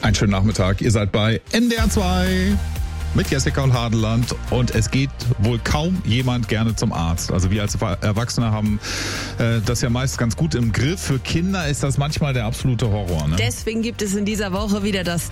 Einen schönen Nachmittag. Ihr seid bei NDR 2 mit Jessica und Hadeland und es geht wohl kaum jemand gerne zum Arzt. Also wir als Erwachsene haben das ja meist ganz gut im Griff. Für Kinder ist das manchmal der absolute Horror. Ne? Deswegen gibt es in dieser Woche wieder das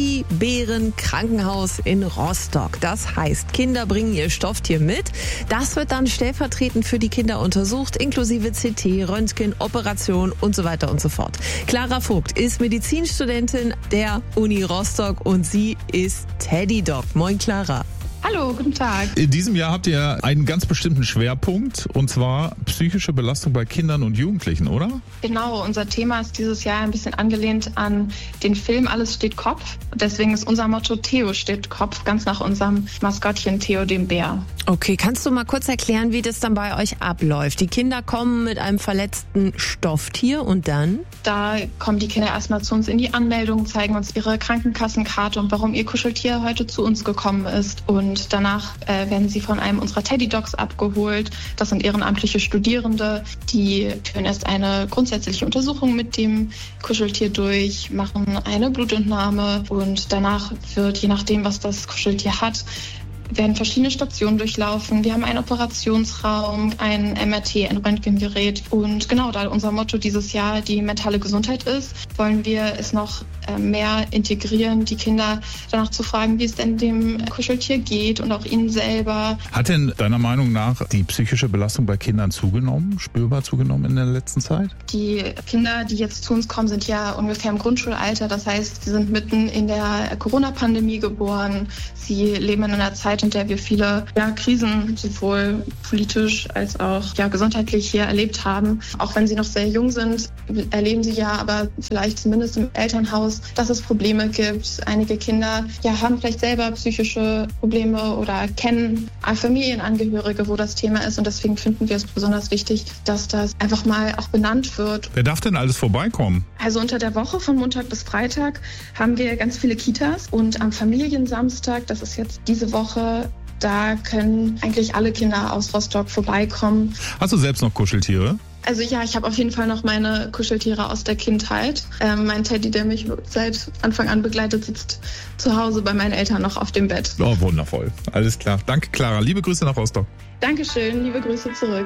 Teddybären-Krankenhaus in Rostock. Das heißt, Kinder bringen ihr Stofftier mit. Das wird dann stellvertretend für die Kinder untersucht, inklusive CT, Röntgen, Operation und so weiter und so fort. Clara Vogt ist Medizinstudentin der Uni Rostock und sie ist Teddy-Doc. Moin Clara. Hallo, guten Tag. In diesem Jahr habt ihr einen ganz bestimmten Schwerpunkt, und zwar psychische Belastung bei Kindern und Jugendlichen, oder? Genau, unser Thema ist dieses Jahr ein bisschen angelehnt an den Film Alles steht Kopf. Deswegen ist unser Motto Theo steht Kopf, ganz nach unserem Maskottchen Theo dem Bär. Okay, kannst du mal kurz erklären, wie das dann bei euch abläuft? Die Kinder kommen mit einem verletzten Stofftier und dann? Da kommen die Kinder erstmal zu uns in die Anmeldung, zeigen uns ihre Krankenkassenkarte und warum ihr Kuscheltier heute zu uns gekommen ist. Und danach werden sie von einem unserer Teddy-Docs abgeholt. Das sind ehrenamtliche Studierende, die führen erst eine grundsätzliche Untersuchung mit dem Kuscheltier durch, machen eine Blutentnahme und danach wird, je nachdem, was das Kuscheltier hat, werden verschiedene Stationen durchlaufen. Wir haben einen Operationsraum, ein MRT, ein Röntgengerät. Und genau, da unser Motto dieses Jahr die mentale Gesundheit ist, wollen wir es noch mehr integrieren, die Kinder danach zu fragen, wie es denn dem Kuscheltier geht und auch ihnen selber. Hat denn deiner Meinung nach die psychische Belastung bei Kindern zugenommen, spürbar zugenommen in der letzten Zeit? Die Kinder, die jetzt zu uns kommen, sind ja ungefähr im Grundschulalter. Das heißt, sie sind mitten in der Corona-Pandemie geboren. Sie leben in einer Zeit, in der wir viele Krisen sowohl politisch als auch gesundheitlich hier erlebt haben. Auch wenn sie noch sehr jung sind, erleben sie ja aber vielleicht zumindest im Elternhaus, dass es Probleme gibt. Einige Kinder haben vielleicht selber psychische Probleme oder kennen Familienangehörige, wo das Thema ist. Und deswegen finden wir es besonders wichtig, dass das einfach mal auch benannt wird. Wer darf denn alles vorbeikommen? Also unter der Woche von Montag bis Freitag haben wir ganz viele Kitas. Und am Familiensamstag, das ist jetzt diese Woche, da können eigentlich alle Kinder aus Rostock vorbeikommen. Hast du selbst noch Kuscheltiere? Also ja, ich habe auf jeden Fall noch meine Kuscheltiere aus der Kindheit. Mein Teddy, der mich seit Anfang an begleitet, sitzt zu Hause bei meinen Eltern noch auf dem Bett. Oh, wundervoll. Alles klar. Danke, Clara. Liebe Grüße nach Rostock. Dankeschön, liebe Grüße zurück.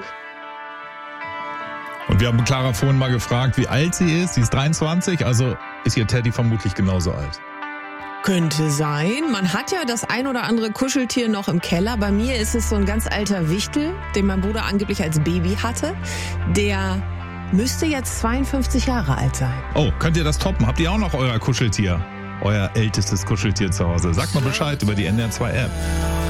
Und wir haben Clara vorhin mal gefragt, wie alt sie ist. Sie ist 23, also ist ihr Teddy vermutlich genauso alt. Könnte sein. Man hat ja das ein oder andere Kuscheltier noch im Keller. Bei mir ist es so ein ganz alter Wichtel, den mein Bruder angeblich als Baby hatte. Der müsste jetzt 52 Jahre alt sein. Oh, könnt ihr das toppen? Habt ihr auch noch euer Kuscheltier? Euer ältestes Kuscheltier zu Hause? Sagt mal Bescheid über die NDR 2 App.